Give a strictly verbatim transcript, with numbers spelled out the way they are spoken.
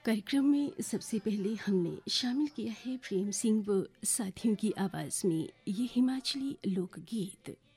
कार्यक्रम में सबसे पहले हमने शामिल किया है प्रेम सिंह व साथियों की आवाज में ये हिमाचली लोकगीत।